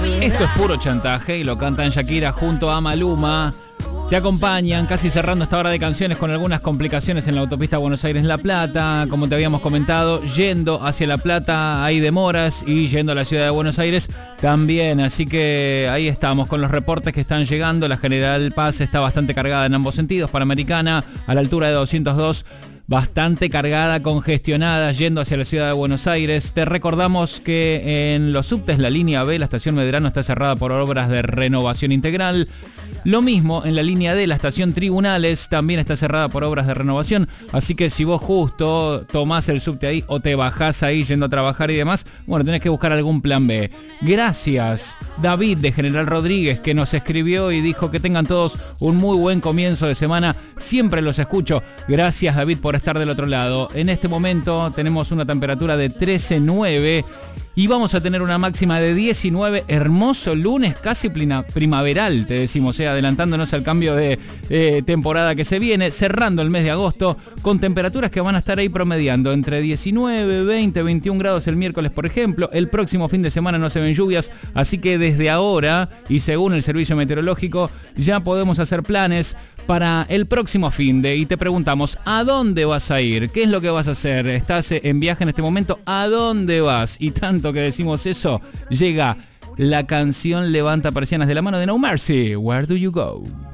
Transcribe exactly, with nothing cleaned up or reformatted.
Esto es puro chantaje y lo cantan Shakira junto a Maluma. Te acompañan casi cerrando esta hora de canciones con algunas complicaciones en la autopista Buenos Aires-La Plata. Como te habíamos comentado, yendo hacia La Plata hay demoras y yendo a la ciudad de Buenos Aires también. Así que ahí estamos con los reportes que están llegando. La General Paz está bastante cargada en ambos sentidos. Panamericana a la altura de doscientos dos. Bastante cargada, congestionada, yendo hacia la ciudad de Buenos Aires. Te recordamos que en los subtes la línea B, la estación Medrano, está cerrada por obras de renovación integral. Lo mismo en la línea D, la estación Tribunales, también está cerrada por obras de renovación. Así que si vos justo tomás el subte ahí o te bajás ahí yendo a trabajar y demás, bueno, tenés que buscar algún plan B. Gracias, David de General Rodríguez, que nos escribió y dijo que tengan todos un muy buen comienzo de semana. Siempre los escucho. Gracias, David, por estar del otro lado. En este momento tenemos una temperatura de trece punto nueve y vamos a tener una máxima de diecinueve. Hermoso lunes, casi primaveral, te decimos, eh, adelantándonos al cambio de eh, temporada que se viene, cerrando el mes de agosto con temperaturas que van a estar ahí promediando entre diecinueve, veinte, veintiún grados el miércoles, por ejemplo. El próximo fin de semana no se ven lluvias, así que desde ahora y según el servicio meteorológico ya podemos hacer planes para el próximo fin de, y te preguntamos, ¿a dónde vas a ir? ¿Qué es lo que vas a hacer? ¿Estás en viaje en este momento? ¿A dónde vas? Y tanto que decimos eso, llega la canción Levanta Persianas de la mano de No Mercy. Where do you go?